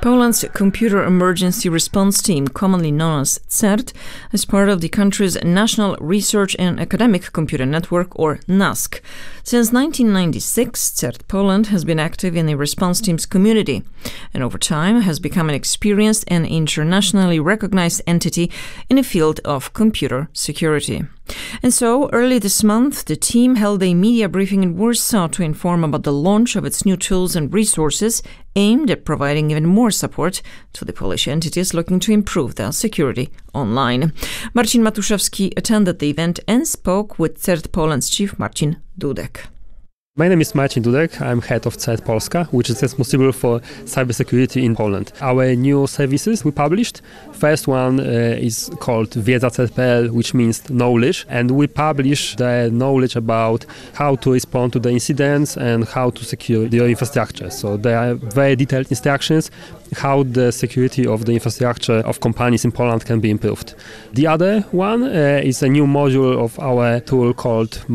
Poland's Computer Emergency Response Team, commonly known as CERT, is part of the country's National Research and Academic Computer Network, or NASC. Since 1996, CERT Poland has been active in the response team's community, and over time has become an experienced and internationally recognized entity in the field of computer security. And so, early this month, the team held a media briefing in Warsaw to inform about the launch of its new tools and resources aimed at providing even more support to the Polish entities looking to improve their security online. Marcin Matuszewski attended the event and spoke with CERT Poland's chief, Marcin Dudek. My name is Marcin Dudek. I'm head of CERT Polska, which is responsible for cybersecurity in Poland. Our new services we published. First one is called Wiedza.cert.pl, which means knowledge, and we publish the knowledge about how to respond to the incidents and how to secure your infrastructure. So there are very detailed instructions how the security of the infrastructure of companies in Poland can be improved. The other one is a new module of our tool called